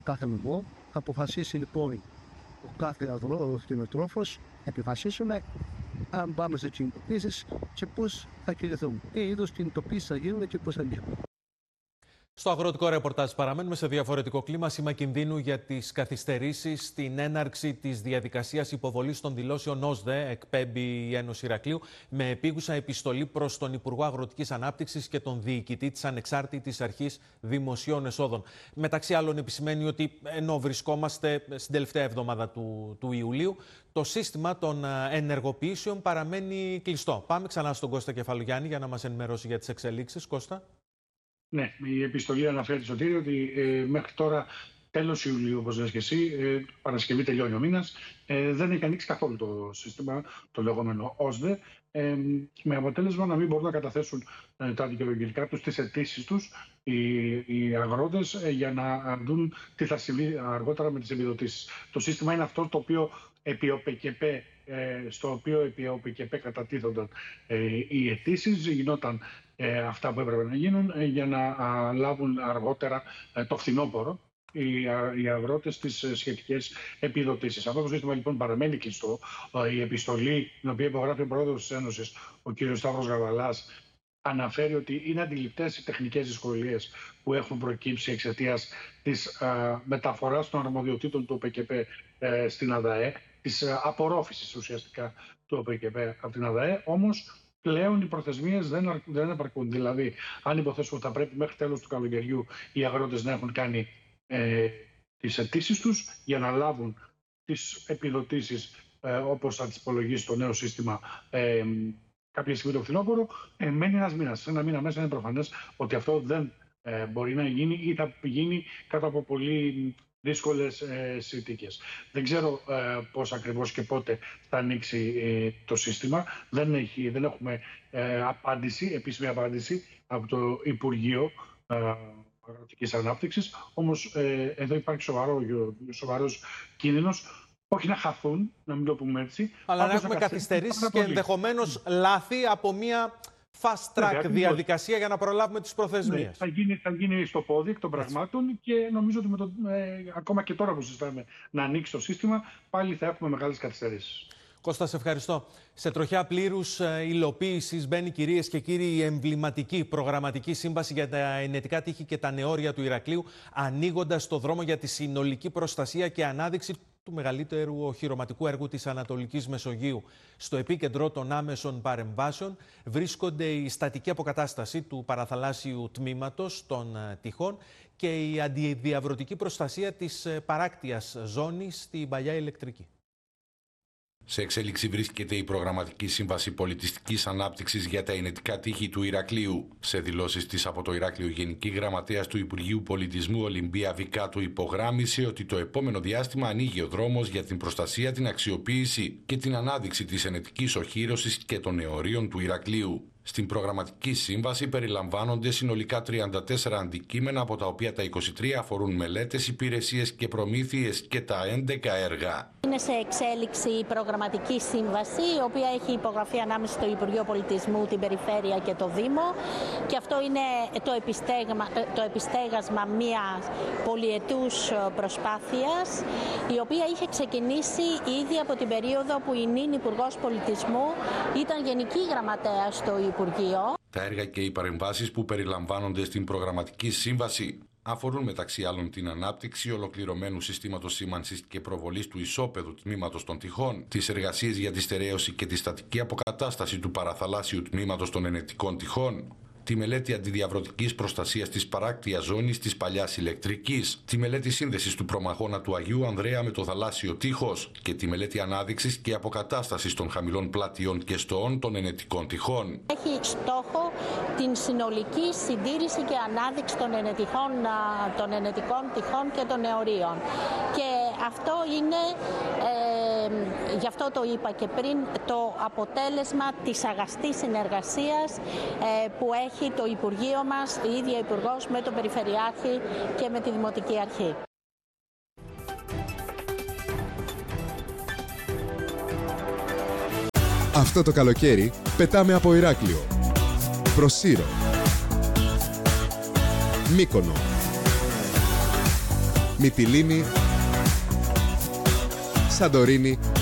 κάθε νομό. Θα αποφασίσει λοιπόν ο κάθε κτηνοτρόφος, επιφασίσουμε αν πάμε σε κινητοποίησεις και πώς θα κινηθούμε. Τι είδους κινητοποίησεις θα γίνουν και πώς θα γίνουν. Στο αγροτικό ρεπορτάζ παραμένουμε σε διαφορετικό κλίμα. Σήμα κινδύνου για τις καθυστερήσεις στην έναρξη της διαδικασίας υποβολής των δηλώσεων ΩΣΔΕ, εκπέμπει η Ένωση Ηρακλείου, με επίγουσα επιστολή προς τον Υπουργό Αγροτικής Ανάπτυξης και τον διοικητή της Ανεξάρτητης Αρχής Δημοσίων Εσόδων. Μεταξύ άλλων, επισημαίνει ότι ενώ βρισκόμαστε στην τελευταία εβδομάδα του Ιουλίου, το σύστημα των ενεργοποιήσεων παραμένει κλειστό. Πάμε ξανά στον Κώστα Κεφαλογιάννη για να μας ενημερώσει για τις εξελίξεις. Κώστα. Ναι, η επιστολή αναφέρει, Σωτήρη, ότι μέχρι τώρα, τέλος Ιουλίου, όπως λες και εσύ, Παρασκευή τελειώνει ο μήνας, δεν έχει ανοίξει καθόλου το σύστημα, το λεγόμενο ΩΣΔΕ, με αποτέλεσμα να μην μπορούν να καταθέσουν τα δικαιολογητικά τους, τις αιτήσεις τους, οι αγρότες, για να δουν τι θα συμβεί αργότερα με τις επιδοτήσεις. Το σύστημα είναι αυτό το οποίο στο οποίο επί ΟΠΚΠ κατατίθονταν οι αιτήσεις, γινόταν αυτά που έπρεπε να γίνουν για να λάβουν αργότερα το φθινόπωρο οι αγρότες τις σχετικές επιδοτήσεις. Αυτό το σύστημα λοιπόν παραμένει κλειστό. Η επιστολή, την οποία υπογράφει ο πρόεδρος της Ένωσης, ο κ. Σταύρος Γαβαλάς, αναφέρει ότι είναι αντιληπτές οι τεχνικές δυσκολίες που έχουν προκύψει εξαιτίας της μεταφοράς των αρμοδιοτήτων του ΟΠΚΠ στην ΑΔΑΕ, της απορρόφησης ουσιαστικά του ΟΠΚΠ από την ΑΔΑΕ, όμως πλέον οι προθεσμίες δεν επαρκούν. Δηλαδή, αν υποθέσουμε ότι θα πρέπει μέχρι τέλος του καλοκαιριού οι αγρότες να έχουν κάνει τις αιτήσεις τους για να λάβουν τις επιδοτήσεις όπως θα τις υπολογίσει το νέο σύστημα κάποια στιγμή το φθινόπωρο, μένει ένας μήνας. Σε ένα μήνα μέσα είναι προφανές ότι αυτό δεν μπορεί να γίνει ή θα γίνει κάτω από πολύ δύσκολες συνθήκες. Δεν ξέρω πώς ακριβώς και πότε θα ανοίξει το σύστημα. Δεν έχουμε επίσημη απάντηση από το Υπουργείο Αγροτικής Ανάπτυξης. Όμως εδώ υπάρχει σοβαρός κίνδυνος, όχι να χαθούν, να μην το πούμε έτσι, αλλά να έχουμε καθυστερήσεις και ενδεχομένως λάθη από μια fast track διαδικασία για να προλάβουμε τις προθεσμίες. Ναι, θα γίνει στο πόδι εκ των πραγμάτων και νομίζω ότι ακόμα και τώρα που συζητάμε να ανοίξει το σύστημα, πάλι θα έχουμε μεγάλες καθυστερήσεις. Κώστα, σε ευχαριστώ. Σε τροχιά πλήρους υλοποίησης μπαίνει, κυρίες και κύριοι, η εμβληματική προγραμματική σύμβαση για τα ενετικά τείχη και τα νεόρια του Ηρακλείου, ανοίγοντας το δρόμο για τη συνολική προστασία και ανάδειξη του μεγαλύτερου οχυρωματικού έργου της Ανατολικής Μεσογείου. Στο επίκεντρο των άμεσων παρεμβάσεων βρίσκονται η στατική αποκατάσταση του παραθαλάσσιου τμήματος των τυχών και η αντιδιαβρωτική προστασία της παράκτιας ζώνης στην παλιά ηλεκτρική. Σε εξέλιξη βρίσκεται η προγραμματική σύμβαση πολιτιστικής ανάπτυξης για τα ενετικά τείχη του Ηρακλείου. Σε δηλώσεις της από το Ηράκλειο, Γενική Γραμματέας του Υπουργείου Πολιτισμού Ολυμπία Βικάτου υπογράμμισε ότι το επόμενο διάστημα ανοίγει ο δρόμος για την προστασία, την αξιοποίηση και την ανάδειξη της ενετικής οχύρωσης και των νεωρίων του Ηρακλείου. Στην προγραμματική σύμβαση περιλαμβάνονται συνολικά 34 αντικείμενα, από τα οποία τα 23 αφορούν μελέτες, υπηρεσίες και προμήθειες και τα 11 έργα. Είναι σε εξέλιξη η προγραμματική σύμβαση, η οποία έχει υπογραφεί ανάμεσα στο Υπουργείο Πολιτισμού, την Περιφέρεια και το Δήμο. Και αυτό είναι το επιστέγασμα μιας πολυετούς προσπάθειας, η οποία είχε ξεκινήσει ήδη από την περίοδο που η νυν Υπουργός Πολιτισμού ήταν Γενική Γραμματέα στο Υπουργείο. Τα έργα και οι παρεμβάσεις που περιλαμβάνονται στην προγραμματική σύμβαση αφορούν μεταξύ άλλων την ανάπτυξη ολοκληρωμένου συστήματος σήμανσης και προβολής του ισόπεδου τμήματος των τυχών, τις εργασίες για τη στερέωση και τη στατική αποκατάσταση του παραθαλάσσιου τμήματος των ενετικών τυχών, τη μελέτη αντιδιαβρωτικής προστασίας της παράκτιας ζώνης της παλιάς ηλεκτρικής, τη μελέτη σύνδεσης του προμαχώνα του Αγίου Ανδρέα με το θαλάσσιο τείχος και τη μελέτη ανάδειξης και αποκατάστασης των χαμηλών πλατιών και στοών των ενετικών τυχών. Έχει στόχο την συνολική συντήρηση και ανάδειξη των ενετικών τυχών και των νεωρίων. Και αυτό είναι, γι' αυτό το είπα και πριν, το αποτέλεσμα της αγαστής συνεργασίας που έχει το Υπουργείο μας, η ίδια Υπουργός, με τον Περιφερειάρχη και με τη Δημοτική Αρχή. Αυτό το καλοκαίρι πετάμε από Ηράκλειο προς Σύρο, Μύκονο, Μυτιλήνη, Σαντορίνη